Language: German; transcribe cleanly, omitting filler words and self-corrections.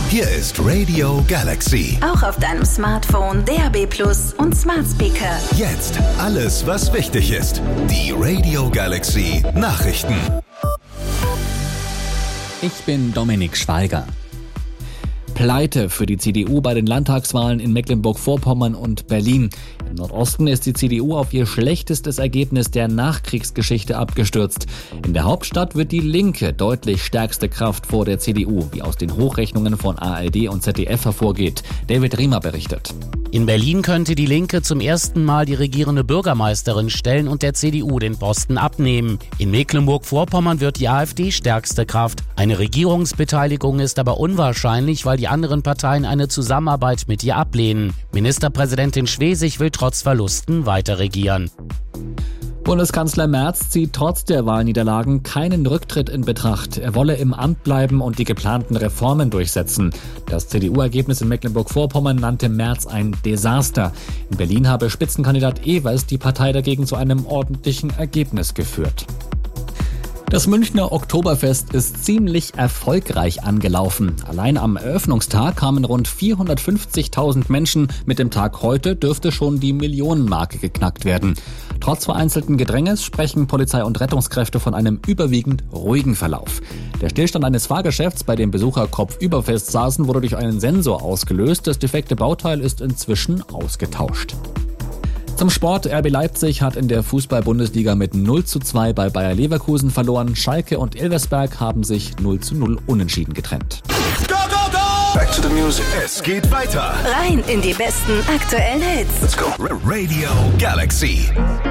Hier ist Radio Galaxy. Auch auf deinem Smartphone, DAB+ und Smart Speaker. Jetzt alles, was wichtig ist. Die Radio Galaxy Nachrichten. Ich bin Dominik Schweiger. Pleite für die CDU bei den Landtagswahlen in Mecklenburg-Vorpommern und Berlin. Im Nordosten ist die CDU auf ihr schlechtestes Ergebnis der Nachkriegsgeschichte abgestürzt. In der Hauptstadt wird die Linke deutlich stärkste Kraft vor der CDU, wie aus den Hochrechnungen von ARD und ZDF hervorgeht. David Riemer berichtet. In Berlin könnte die Linke zum ersten Mal die regierende Bürgermeisterin stellen und der CDU den Posten abnehmen. In Mecklenburg-Vorpommern wird die AfD stärkste Kraft. Eine Regierungsbeteiligung ist aber unwahrscheinlich, weil die anderen Parteien eine Zusammenarbeit mit ihr ablehnen. Ministerpräsidentin Schwesig will trotz Verlusten weiter regieren. Bundeskanzler Merz zieht trotz der Wahlniederlagen keinen Rücktritt in Betracht. Er wolle im Amt bleiben und die geplanten Reformen durchsetzen. Das CDU-Ergebnis in Mecklenburg-Vorpommern nannte Merz ein Desaster. In Berlin habe Spitzenkandidat Ewers die Partei dagegen zu einem ordentlichen Ergebnis geführt. Das Münchner Oktoberfest ist ziemlich erfolgreich angelaufen. Allein am Eröffnungstag kamen rund 450.000 Menschen. Mit dem Tag heute dürfte schon die Millionenmarke geknackt werden. Trotz vereinzelten Gedränges sprechen Polizei und Rettungskräfte von einem überwiegend ruhigen Verlauf. Der Stillstand eines Fahrgeschäfts, bei dem Besucher kopfüber fest saßen, wurde durch einen Sensor ausgelöst. Das defekte Bauteil ist inzwischen ausgetauscht. Zum Sport. RB Leipzig hat in der Fußball-Bundesliga mit 0:2 bei Bayer Leverkusen verloren. Schalke und Elversberg haben sich 0:0 unentschieden getrennt. Go, go, go! Back to the music. Es geht weiter. Rein in die besten aktuellen Hits. Let's go. Radio Galaxy.